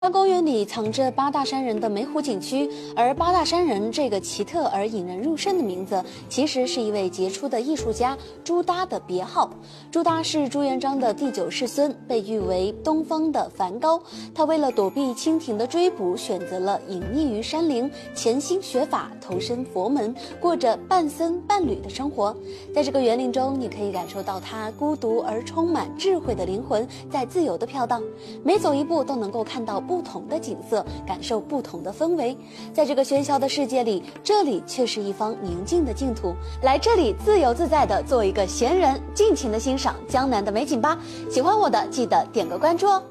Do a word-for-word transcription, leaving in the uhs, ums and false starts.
大公园里藏着八大山人的梅湖景区，而八大山人这个奇特而引人入胜的名字，其实是一位杰出的艺术家朱耷的别号。朱耷是朱元璋的第九世孙，被誉为东方的梵高。他为了躲避清廷的追捕，选择了隐匿于山林，潜心学法，投身佛门，过着半僧半侣的生活。在这个园林中，你可以感受到他孤独而充满智慧的灵魂在自由地飘荡，每走一步都能够看到不同的景色，感受不同的氛围。在这个喧嚣的世界里，这里却是一方宁静的净土。来这里自由自在的做一个闲人，尽情的欣赏江南的美景吧。喜欢我的记得点个关注哦。